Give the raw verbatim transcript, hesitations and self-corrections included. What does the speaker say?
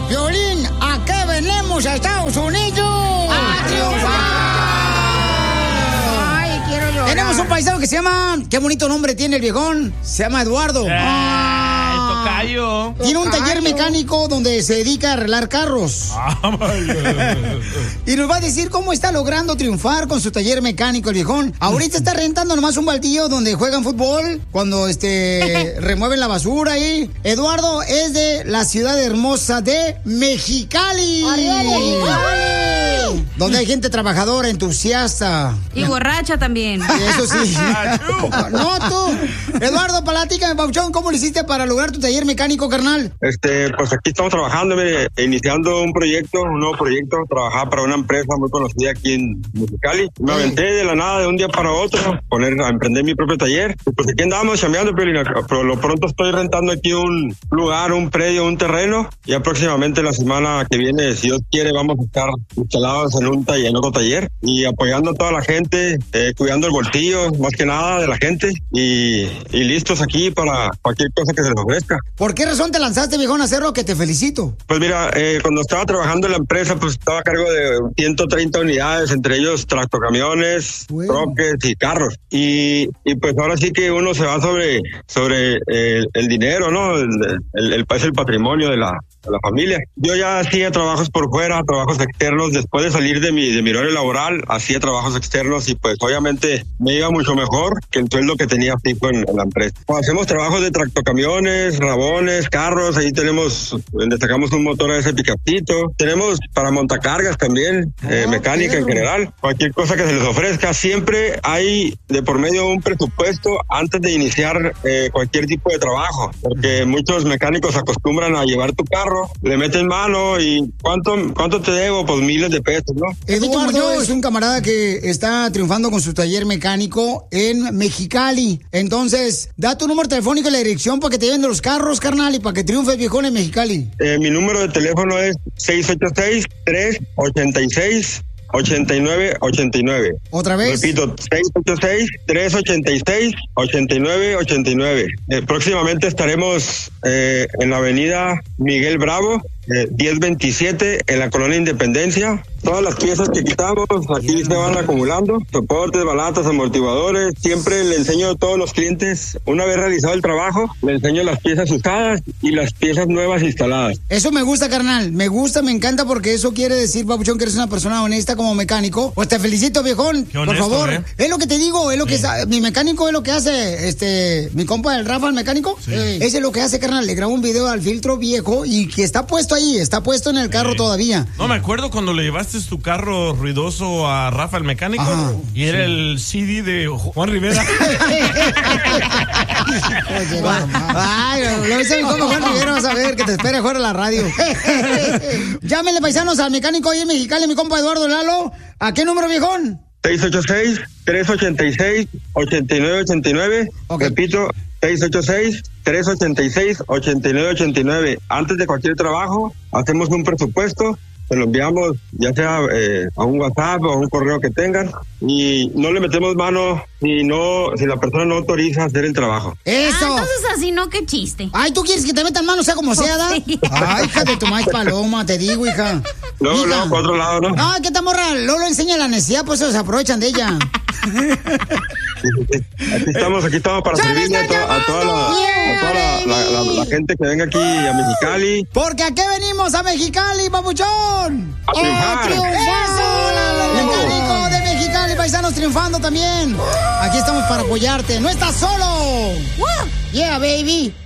Piolín, ¿a qué venimos a Estados Unidos? ¡A triunfar! Ay, quiero llorar. Tenemos un paisano que se llama... Qué bonito nombre tiene el viejón. Se llama Eduardo. Eh, el tocayo. Tiene un taller mecánico donde se dedica a arreglar carros. Y nos va a decir cómo está logrando triunfar con su taller mecánico el viejón. Ahorita está rentando nomás un baldío donde juegan fútbol, cuando este remueven la basura ahí. Eduardo es de la ciudad hermosa de Mexicali. ¡Arriba Mexicali! Donde hay gente trabajadora, entusiasta. Y borracha también. Eso sí. No, tú. Eduardo, platícame, Pauchón, ¿cómo lo hiciste para lograr tu taller mecánico, carnal? Este, pues aquí estamos trabajando, mire, iniciando un proyecto, un nuevo proyecto. Trabajaba para una empresa muy conocida aquí en Mexicali. Me aventé de la nada de un día para otro, poner a emprender mi propio taller. Y pues aquí andamos chambeando, pero, pero lo pronto estoy rentando aquí un lugar, un predio, un terreno. Ya próximamente la semana que viene, si Dios quiere, vamos a estar instalados en un taller, en otro taller, y apoyando a toda la gente, eh, cuidando el bolsillo, más que nada, de la gente, y, y listos aquí para cualquier cosa que se les ofrezca. ¿Por qué razón te lanzaste, viejón, a hacerlo? Que te felicito. Pues mira, eh, cuando estaba trabajando en la empresa, pues estaba a cargo de ciento treinta unidades, entre ellos tractocamiones, bueno. troques y carros. Y, y pues ahora sí que uno se va sobre, sobre el, el dinero, ¿no? El, el, el, es el patrimonio de la, de la familia. Yo ya hacía trabajos por fuera, trabajos externos. Después de salir de mi, de mi horario laboral, hacía trabajos externos y pues obviamente me iba mucho mejor que el sueldo que tenía fijo en, en la empresa. Pues hacemos trabajos de tractocamiones, rabones, carros. Ahí tenemos, destacamos un motor a ese picapito. Tenemos para montacargas también, eh, oh, mecánica pero... en general. Cualquier cosa que se les ofrezca. Siempre hay de por medio un presupuesto antes de iniciar eh, cualquier tipo de trabajo. Porque muchos mecánicos acostumbran a llevar tu carro, le meten mano y ¿cuánto, cuánto te debo? Pues miles de pesos, ¿no? Eduardo es un camarada que está triunfando con su taller mecánico en Mexicali. Entonces, da tu número telefónico y la dirección para que te lleven los carros, carnal, y para que triunfe viejón en Mexicali. Eh, mi número de teléfono es seis ocho seis, tres ocho seis, ocho nueve ocho nueve. ¿Otra vez? Repito, seis ocho seis, tres ocho seis, ocho nueve ocho nueve. Eh, próximamente estaremos eh, en la avenida Miguel Bravo, eh, diez veintisiete, en la colonia Independencia. Todas las piezas que quitamos aquí se van acumulando, soportes, balatas, amortiguadores. Siempre le enseño a todos los clientes, una vez realizado el trabajo, le enseño las piezas usadas y las piezas nuevas instaladas. Eso me gusta, carnal, me gusta, me encanta, porque eso quiere decir, Papuchón, que eres una persona honesta como mecánico. Pues te felicito, viejón, honesto, por favor. ¿Eh? Es lo que te digo, es lo que sí. es, mi mecánico es lo que hace, este, mi compa, el Rafa, el mecánico, sí. Ese es lo que hace, carnal, le grabo un video al filtro viejo y que está puesto ahí, está puesto en el carro sí. todavía. No, me acuerdo cuando le llevaste tu carro ruidoso a Rafa el mecánico. Ajá, y era sí. el C D de Juan Rivera. Ay, lo hice mi compa Juan Rivera, vas a ver que te espera fuera la radio. Llámenle, paisanos, al mecánico ahí en Mexicali, mi compa Eduardo Lalo. ¿A qué número, viejón? seis ocho seis, tres ocho seis, ocho nueve ocho nueve. Okay. Repito, seis ocho seis, tres ocho seis, ocho nueve ocho nueve. Antes de cualquier trabajo, hacemos un presupuesto, se lo enviamos ya sea eh, a un WhatsApp o a un correo que tengan y no le metemos mano si no, si la persona no autoriza hacer el trabajo. Eso. Ah, entonces así no, qué chiste. Ay, ¿tú quieres que te metan mano sea como sea, da? Sí. Ay, hija de tu maíz paloma, te digo, hija. No, hija. no, por otro lado, ¿no? No, que esta morra Lolo enseña la necesidad, pues se aprovechan de ella. Aquí estamos, aquí estamos para servirle a, to, a toda, la, yeah, a toda la, la, la, la gente que venga aquí a Mexicali. Porque aquí venimos a Mexicali, papuchón. A triunfar. ¡A triunfar! ¡Eso! ¡El mecánico de Mexicali, paisanos triunfando también! Aquí estamos para apoyarte. ¡No estás solo! ¡Yeah, baby!